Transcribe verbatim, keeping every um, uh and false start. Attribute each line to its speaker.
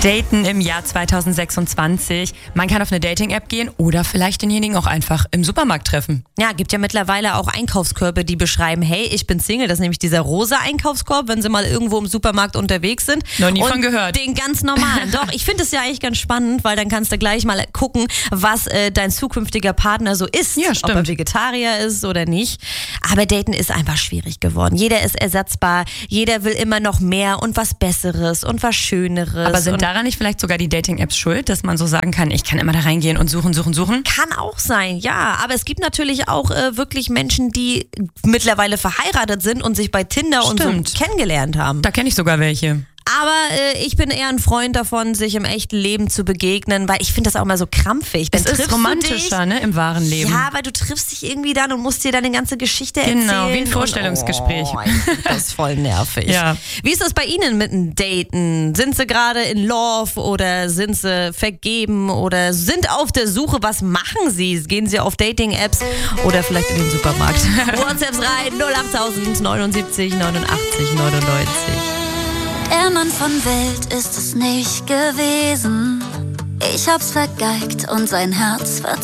Speaker 1: Daten im Jahr zweitausendsechsundzwanzig. Man kann auf eine Dating-App gehen oder vielleicht denjenigen auch einfach im Supermarkt treffen.
Speaker 2: Ja, gibt ja mittlerweile auch Einkaufskörbe, die beschreiben, hey, ich bin Single. Das ist nämlich dieser rosa Einkaufskorb, wenn sie mal irgendwo im Supermarkt unterwegs sind.
Speaker 1: Noch nie
Speaker 2: und
Speaker 1: von gehört.
Speaker 2: Den ganz normalen. Doch, ich finde es ja eigentlich ganz spannend, weil dann kannst du gleich mal gucken, was äh, dein zukünftiger Partner so ist.
Speaker 1: Ja, stimmt.
Speaker 2: Ob er Vegetarier ist oder nicht. Aber Daten ist einfach schwierig geworden. Jeder ist ersatzbar. Jeder will immer noch mehr und was Besseres und was Schöneres.
Speaker 1: Aber sind
Speaker 2: und
Speaker 1: daran nicht vielleicht sogar die Dating-Apps schuld, dass man so sagen kann, ich kann immer da reingehen und suchen, suchen, suchen?
Speaker 2: Kann auch sein, ja. Aber es gibt natürlich auch äh, wirklich Menschen, die mittlerweile verheiratet sind und sich bei Tinder
Speaker 1: Stimmt.
Speaker 2: und so kennengelernt haben.
Speaker 1: Da kenne ich sogar welche.
Speaker 2: Aber äh, ich bin eher ein Freund davon, sich im echten Leben zu begegnen, weil ich finde das auch immer so krampfig. Dann
Speaker 1: Es ist
Speaker 2: triffst du
Speaker 1: romantischer,
Speaker 2: dich,
Speaker 1: ne, im wahren Leben.
Speaker 2: Ja, weil du triffst dich irgendwie dann und musst dir dann eine ganze Geschichte erzählen.
Speaker 1: Genau, wie ein Vorstellungsgespräch.
Speaker 2: Und, oh, ich find das ist voll nervig.
Speaker 1: Ja.
Speaker 2: Wie ist das bei Ihnen mit dem Daten? Sind Sie gerade in Love oder sind Sie vergeben oder sind auf der Suche? Was machen Sie? Gehen Sie auf Dating-Apps oder vielleicht in den Supermarkt? WhatsApps rein, null acht tausend neunundsiebzig neunundachtzig neunundneunzig.
Speaker 3: Der Mann von Welt ist es nicht gewesen. Ich hab's vergeigt und sein Herz verzogen.